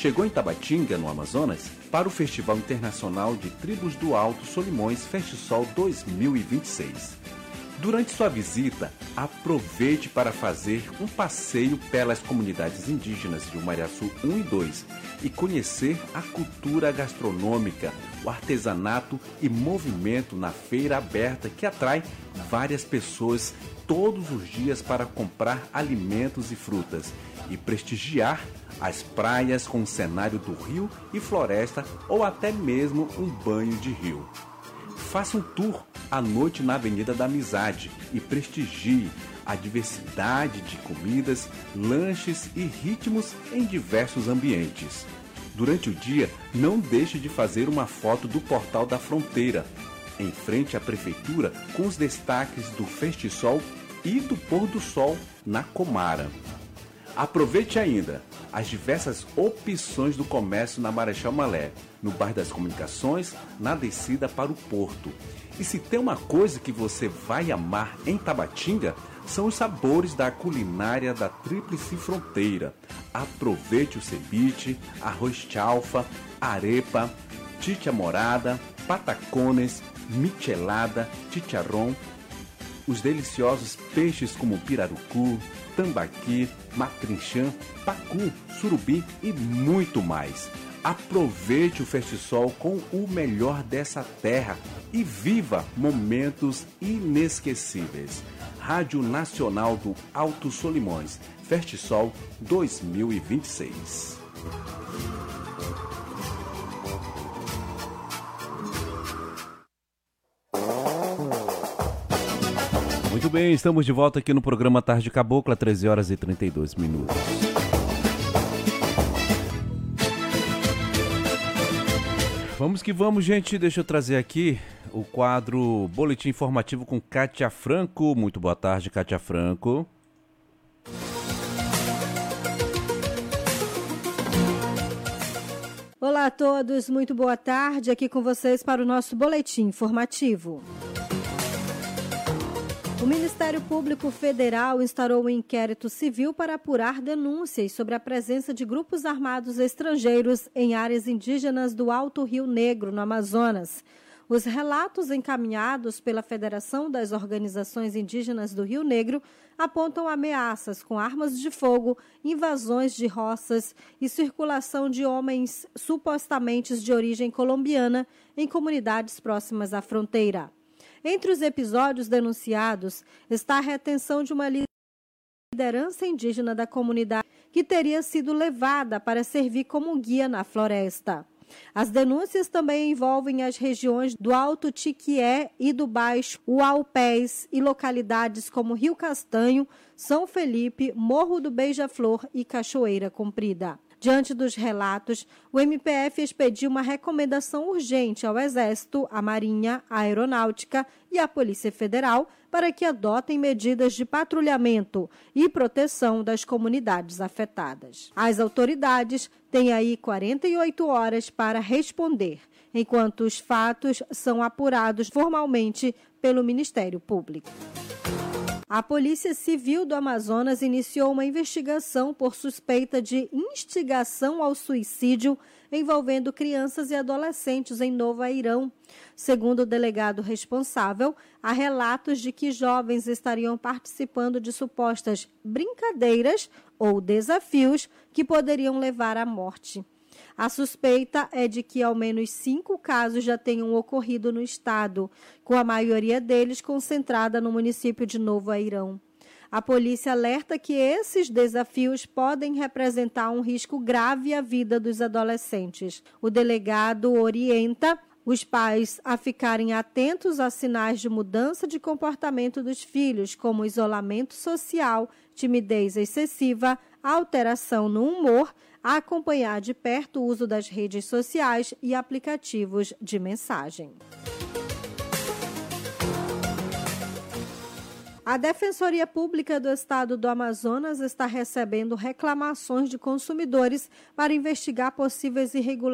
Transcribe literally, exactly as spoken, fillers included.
chegou em Tabatinga, no Amazonas, para o Festival Internacional de Tribos do Alto Solimões Festisol dois mil e vinte e seis. Durante sua visita, aproveite para fazer um passeio pelas comunidades indígenas de Umariaçu um e dois e conhecer a cultura gastronômica, o artesanato e movimento na feira aberta que atrai várias pessoas todos os dias para comprar alimentos e frutas e prestigiar as praias com o cenário do rio e floresta ou até mesmo um banho de rio. Faça um tour à noite na Avenida da Amizade e prestigie a diversidade de comidas, lanches e ritmos em diversos ambientes. Durante o dia, não deixe de fazer uma foto do Portal da Fronteira, em frente à Prefeitura, com os destaques do Festisol e do Pôr do Sol na Comara. Aproveite ainda as diversas opções do comércio na Marechal Malé, no bairro das Comunicações, na descida para o Porto. E se tem uma coisa que você vai amar em Tabatinga, são os sabores da culinária da Tríplice Fronteira. Aproveite o ceviche, arroz chalfa, arepa, chicha morada, patacones, michelada, chicharrón, os deliciosos peixes como pirarucu, tambaqui, matrinchã, pacu, surubim e muito mais. Aproveite o Festisol com o melhor dessa terra e viva momentos inesquecíveis. Rádio Nacional do Alto Solimões, Festisol dois mil e vinte e seis. Muito bem, estamos de volta aqui no programa Tarde Cabocla, treze horas e trinta e dois minutos. Vamos que vamos, gente. Deixa eu trazer aqui o quadro Boletim Informativo com Kátia Franco. Muito boa tarde, Kátia Franco. Olá a todos, muito boa tarde. Aqui com vocês para o nosso Boletim Informativo. O Ministério Público Federal instaurou um inquérito civil para apurar denúncias sobre a presença de grupos armados estrangeiros em áreas indígenas do Alto Rio Negro, no Amazonas. Os relatos encaminhados pela Federação das Organizações Indígenas do Rio Negro apontam ameaças com armas de fogo, invasões de roças e circulação de homens supostamente de origem colombiana em comunidades próximas à fronteira. Entre os episódios denunciados está a retenção de uma liderança indígena da comunidade que teria sido levada para servir como guia na floresta. As denúncias também envolvem as regiões do Alto Tiquié e do Baixo Uaupés e localidades como Rio Castanho, São Felipe, Morro do Beija-Flor e Cachoeira Comprida. Diante dos relatos, o M P F expediu uma recomendação urgente ao Exército, à Marinha, à Aeronáutica e à Polícia Federal para que adotem medidas de patrulhamento e proteção das comunidades afetadas. As autoridades têm aí quarenta e oito horas para responder, enquanto os fatos são apurados formalmente pelo Ministério Público. A Polícia Civil do Amazonas iniciou uma investigação por suspeita de instigação ao suicídio envolvendo crianças e adolescentes em Novo Airão. Segundo o delegado responsável, há relatos de que jovens estariam participando de supostas brincadeiras ou desafios que poderiam levar à morte. A suspeita é de que ao menos cinco casos já tenham ocorrido no estado, com a maioria deles concentrada no município de Novo Airão. A polícia alerta que esses desafios podem representar um risco grave à vida dos adolescentes. O delegado orienta os pais a ficarem atentos a sinais de mudança de comportamento dos filhos, como isolamento social, timidez excessiva, alteração no humor, a acompanhar de perto o uso das redes sociais e aplicativos de mensagem. A Defensoria Pública do Estado do Amazonas está recebendo reclamações de consumidores para investigar possíveis irregularidades